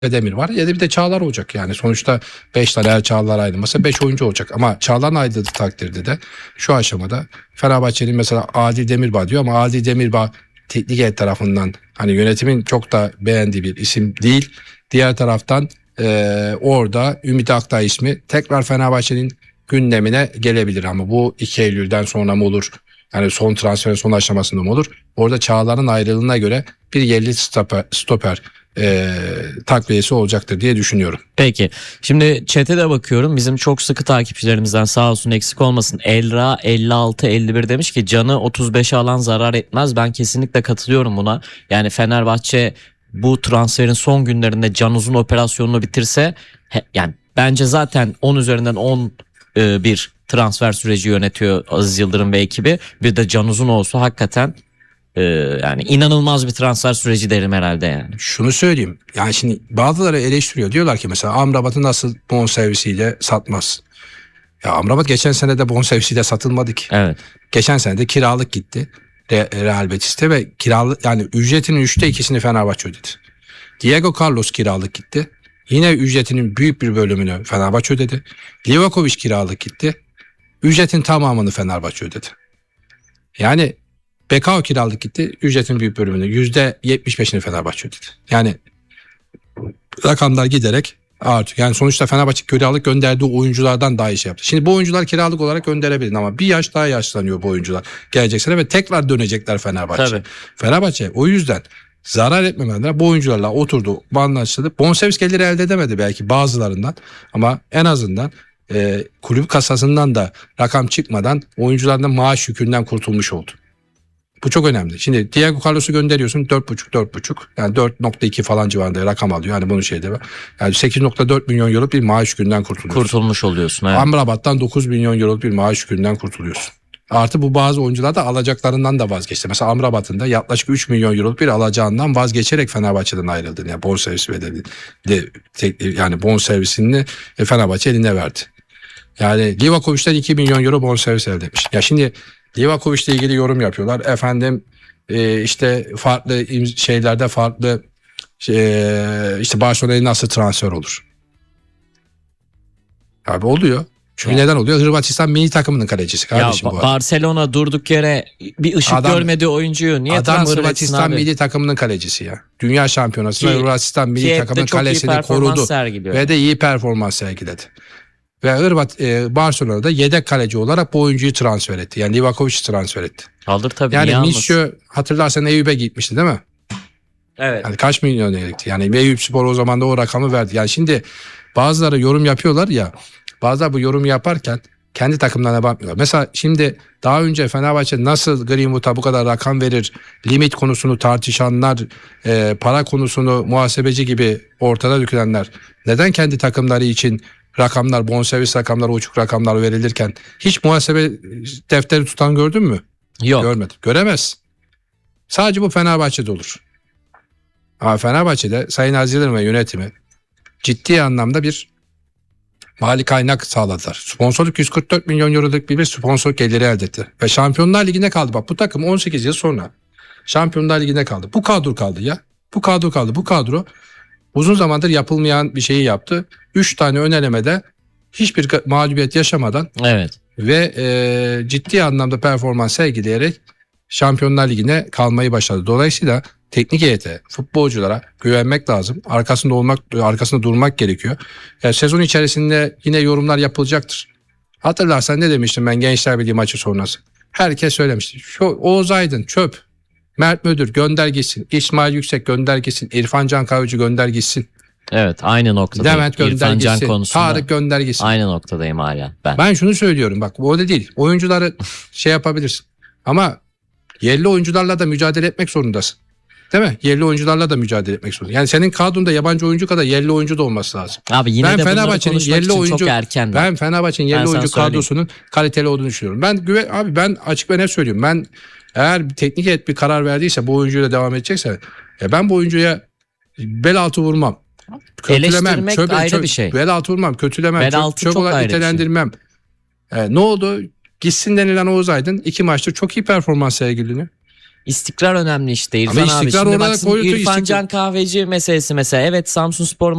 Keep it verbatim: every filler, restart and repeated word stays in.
Demir var. Ya da bir de Çağlar olacak yani. Sonuçta beş tane eğer Çağlar ayrılmasa beş oyuncu olacak. Ama Çağlar'ın ayrıldığı takdirde de şu aşamada Fenerbahçe'nin mesela Adil Demirbağ diyor ama Adil Demirbağ teknik heyet tarafından hani yönetimin çok da beğendiği bir isim değil. Diğer taraftan e, orada Ümit Aktay ismi tekrar Fenerbahçe'nin gündemine gelebilir ama bu iki Eylül'den sonra mı olur? Yani son transferin son aşamasında mı olur? Orada Çağlar'ın ayrılığına göre bir yerli stoper, stoper e, takviyesi olacaktır diye düşünüyorum. Peki. Şimdi chat'e de bakıyorum. Bizim çok sıkı takipçilerimizden sağ olsun eksik olmasın. Elra elli altı elli bir demiş ki Can'ı otuz beşe alan zarar etmez. Ben kesinlikle katılıyorum buna. Yani Fenerbahçe bu transferin son günlerinde Can Uzun operasyonunu bitirse he, yani bence zaten on üzerinden on e, bir transfer süreci yönetiyor Aziz Yıldırım ve ekibi. Bir de Can Uzun olsa hakikaten Ee, yani inanılmaz bir transfer süreci derim herhalde yani. Şunu söyleyeyim. Yani şimdi bazıları eleştiriyor. Diyorlar ki mesela Amrabat'ı nasıl bonservisiyle satmaz? Ya Amrabat geçen sene de bonservisiyle satılmadı ki. Evet. Geçen sene de kiralık gitti Real Betis'te ve kiralık yani ücretinin üçte ikisini Fenerbahçe ödedi. Diego Carlos kiralık gitti. Yine ücretinin büyük bir bölümünü Fenerbahçe ödedi. Livakovic kiralık gitti. Ücretin tamamını Fenerbahçe ödedi. Yani Bekao kiralık gitti. Ücretin büyük bölümünü yüzde yetmiş beşini Fenerbahçe ödedi. Yani rakamlar giderek artıyor. Yani sonuçta Fenerbahçe kiralık gönderdiği oyunculardan daha iyi şey yaptı. Şimdi bu oyuncular kiralık olarak gönderebilir ama bir yaş daha yaşlanıyor bu oyuncular gelecek sene ve tekrar dönecekler Fenerbahçe. Tabii. Fenerbahçe o yüzden zarar etmemeden bu oyuncularla oturdu, anlaştı. Bonservis geliri elde edemedi belki bazılarından ama en azından e, kulüp kasasından da rakam çıkmadan oyunculardan maaş yükünden kurtulmuş oldu. Bu çok önemli. Şimdi Diego Carlos'u gönderiyorsun dört buçuk dört buçuk yani dört nokta iki falan civarında rakam alıyor. Yani bunu şeyde var. Yani sekiz nokta dört milyon euro bir maaş yükünden kurtuluyorsun. Kurtulmuş oluyorsun. Evet. Amrabat'tan dokuz milyon euro bir maaş yükünden kurtuluyorsun. Artı bu bazı oyuncular da alacaklarından da vazgeçti. Mesela Amrabat'ın da yaklaşık üç milyon euro bir alacağından vazgeçerek Fenerbahçe'den ayrıldı. Yani bonservis bedeli de, yani bonservisini Fenerbahçe eline verdi. Yani Livakovic'den iki milyon euro bonservis elde etmiş. Ya şimdi Livakovic'le ilgili yorum yapıyorlar. Efendim e, işte farklı şeylerde farklı e, işte Barcelona'ya nasıl transfer olur? Abi oluyor. Çünkü ya. Neden oluyor? Hırvatistan milli takımının kalecisi kardeşim ya, bu. Barcelona durduk yere bir ışık adam, görmediği oyuncuyu niye adam transfer Hırvatistan milli takımının kalecisi ya. Dünya şampiyonasında Hırvatistan milli takımının kalesini korudu ve de iyi performans sergiledi. Ve Hırvat e, Barcelona'da yedek kaleci olarak bu oyuncuyu transfer etti. Yani Livakovic'i transfer etti. Aldır tabii. Yani Mişo hatırlarsan Eyüp'e gitmişti değil mi? Evet. Yani kaç milyon gerekti? Yani Eyüp Spor o zaman da o rakamı verdi. Yani şimdi bazıları yorum yapıyorlar ya. Bazıları bu yorum yaparken kendi takımlarına bakmıyorlar. Mesela şimdi daha önce Fenerbahçe nasıl Greenwood'a bu kadar rakam verir? Limit konusunu tartışanlar, e, para konusunu muhasebeci gibi ortada dökülenler neden kendi takımları için rakamlar, bonservis rakamları, uçuk rakamlar verilirken hiç muhasebe defteri tutan gördün mü? Yok. Görmedim. Göremez. Sadece bu Fenerbahçe'de olur. Ama Fenerbahçe'de Sayın Aziz Yıldırım ve yönetimi ciddi anlamda bir mali kaynak sağladılar. Sponsorluk yüz kırk dört milyon euroluk bir sponsor geliri elde etti. Ve Şampiyonlar Ligi'nde kaldı. Bak bu takım on sekiz yıl sonra Şampiyonlar Ligi'nde kaldı. Bu kadro kaldı ya. Bu kadro kaldı. Bu kadro uzun zamandır yapılmayan bir şeyi yaptı. Üç tane ön elemede hiçbir mağlubiyet yaşamadan evet. ve e, ciddi anlamda performans sergileyerek Şampiyonlar Ligi'ne kalmayı başardı. Dolayısıyla teknik heyete, futbolculara güvenmek lazım. Arkasında olmak, arkasında durmak gerekiyor. Yani sezon içerisinde yine yorumlar yapılacaktır. Hatırlarsan ne demiştim ben Gençler Birliği maçı sonrası? Herkes söylemişti. Şu Oğuz Aydın çöp. Mert Müdür gönder gitsin. İsmail Yüksek gönder gitsin. İrfan Can Kahveci gönder gitsin. Evet aynı noktadayım. Demet gönder İrfan Can gitsin. konusunda Tarık gönder gitsin. aynı noktadayım hala ben. Ben şunu söylüyorum bak bu öyle değil. Oyuncuları şey yapabilirsin. Ama yerli oyuncularla da mücadele etmek zorundasın. Değil mi? Yerli oyuncularla da mücadele etmek zorundasın. Yani senin kadronda yabancı oyuncu kadar yerli oyuncu da olması lazım. Abi yine ben de Fenerbahçe'nin yerli oyuncu çok erken. Ben Fenerbahçe'nin yerli ben oyuncu kadrosunun kaliteli olduğunu düşünüyorum. Ben güven abi ben açık ve net söylüyorum. Ben eğer bir teknik heyet bir karar verdiyse bu oyuncuyla devam edecekse e ben bu oyuncuya bel altı vurmam. Kötülemem, çöp, ayrı çöp, bir şey. Bel altı vurmam, kötülemem, bel çöp, çöp olarak nitelendirmem. Şey. E, ne oldu? Gitsin denilen Oğuz Aydın iki maçta çok iyi performans sergileniyor. İstikrar önemli işte İrfan Ama abi. istikrar Şimdi oraya bak, koyuyor, İrfan istikrar- Can Kahveci meselesi mesela. Evet, Samsunspor